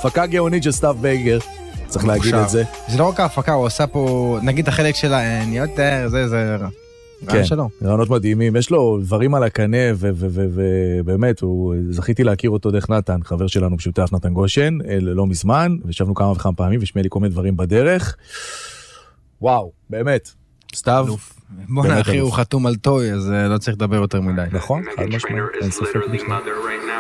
הפקה גאונית של סטאב בייגר, צריך להגיד את זה. זה לא רק ההפקה, הוא עושה פה, נגיד החלק שלה, אני יודע, זה כן, רעיונות מדהימים, יש לו דברים על הקנה, ובאמת, זכיתי להכיר אותו דרך נתן, חבר שלנו משותף נתן גושן, לא מזמן, וישבנו כמה וכמה פעמים, ושמע לי כל מיני דברים בדרך. וואו, באמת, סתיו. בוא נאחי, הוא חתום על טוי, אז לא צריך לדבר יותר מדי. נכון, חד משמעית, אין ספק בכלל.